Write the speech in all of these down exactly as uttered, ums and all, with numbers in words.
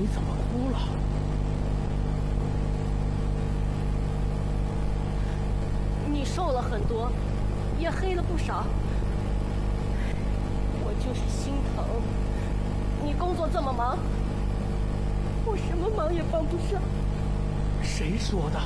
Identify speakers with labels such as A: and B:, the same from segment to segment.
A: 你怎么哭了？
B: 你瘦了很多，也黑了不少。我就是心疼，你工作这么忙，我什么忙也帮不上。
A: 谁说的？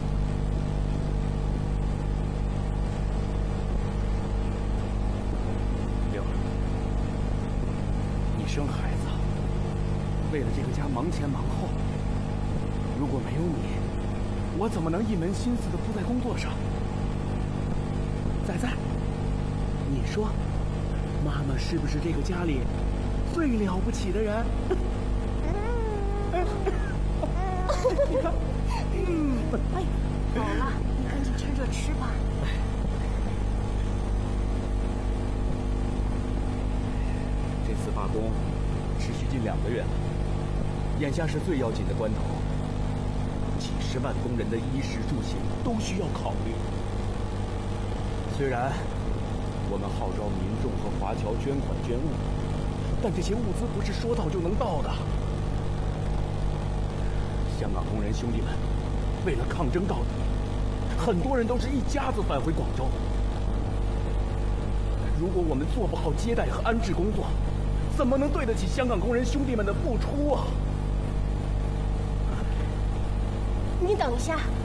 A: 六儿，你生孩子，为了这个家忙前忙后，如果没有你，我怎么能一门心思的扑在工作上？仔仔，你说，妈妈是不是这个家里最了不起的人？你看，嗯，
B: 哎，好了，你赶紧趁热吃吧。
A: 这次罢工持续近两个月了，眼下是最要紧的关头，几十万工人的衣食住行都需要考虑。虽然我们号召民众和华侨捐款捐物，但这些物资不是说到就能到的。香港工人兄弟们为了抗争到底，很多人都是一家子返回广州。如果我们做不好接待和安置工作，怎么能对得起香港工人兄弟们的付出啊？
B: 你等一下。